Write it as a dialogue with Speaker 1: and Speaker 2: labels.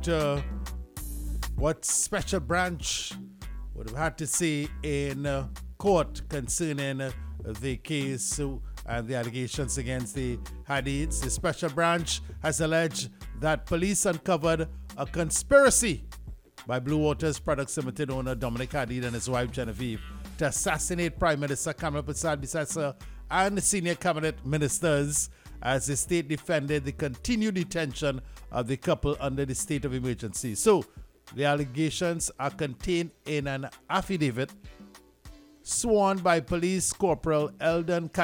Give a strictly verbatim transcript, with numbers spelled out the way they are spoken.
Speaker 1: uh, what Special Branch would have had to say in uh, court concerning uh, the case uh, and the allegations against the Hadids. The Special Branch has alleged that police uncovered a conspiracy by Blue Waters Products Limited owner Dominic Hadid and his wife Genevieve to assassinate Prime Minister Kamala Persad-Bissessar and senior cabinet ministers, as the state defended the continued detention of the couple under the state of emergency. So, the allegations are contained in an affidavit sworn by Police Corporal Eldon